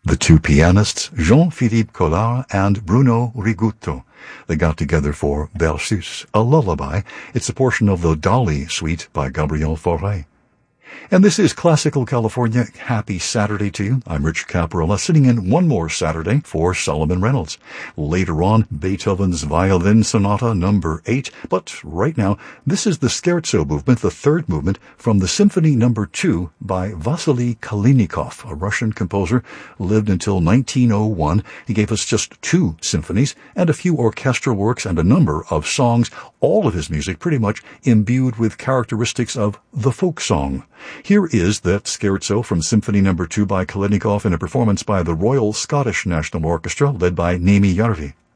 The two pianists, Jean-Philippe Collard and Bruno Rigutto. They got together for Berceuse, a lullaby. It's a portion of the Dolly Suite by Gabriel Fauré. And this is Classical California. Happy Saturday to you. I'm Rich Caparella, sitting in one more Saturday for Solomon Reynolds. Later on, Beethoven's Violin Sonata No. 8. But right now, this is the Scherzo movement, the third movement, from the Symphony No. 2 by Vasily Kalinikov, a Russian composer, lived until 1901. He gave us just 2 symphonies and a few orchestral works and a number of songs, all of his music pretty much imbued with characteristics of the folk song. Here is that Scherzo from Symphony No. 2 by Kalinikov in a performance by the Royal Scottish National Orchestra led by Naomi Järvi.